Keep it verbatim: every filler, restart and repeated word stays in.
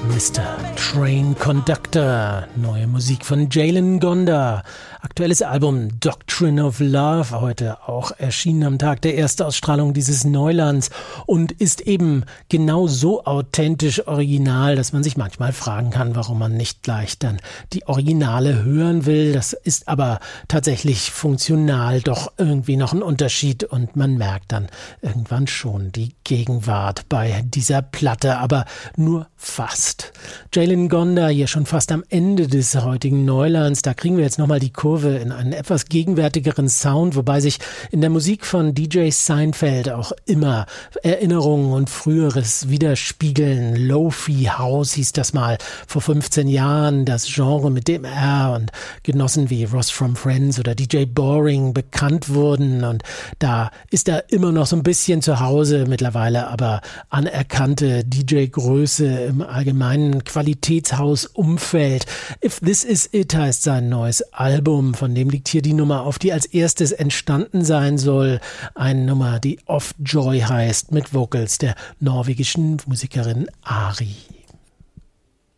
Mister Train Conductor, neue Musik von Jalen Gonda, aktuelles Album Doctrine of Love, heute auch erschienen am Tag der Erstausstrahlung dieses Neulands und ist eben genau so authentisch original, dass man sich manchmal fragen kann, warum man nicht gleich dann die Originale hören will. Das ist aber tatsächlich funktional doch irgendwie noch ein Unterschied und man merkt dann irgendwann schon die Gegenwart bei dieser Platte, aber nur fast. Jalen Gonda hier schon fast am Ende des heutigen Neulands. Da kriegen wir jetzt nochmal die Kurve in einen etwas gegenwärtigeren Sound, wobei sich in der Musik von D J Seinfeld auch immer Erinnerungen und Früheres widerspiegeln. Lo-Fi House hieß das mal vor fünfzehn Jahren, das Genre, mit dem er und Genossen wie Ross from Friends oder D J Boring bekannt wurden. Und da ist er immer noch so ein bisschen zu Hause, mittlerweile aber anerkannte D J-Größe im allgemeinen Qualitätshausumfeld. If This Is It heißt sein neues Album, von dem liegt hier die Nummer auf, die als erstes entstanden sein soll. Eine Nummer, die Off Joy heißt, mit Vocals der norwegischen Musikerin Ari.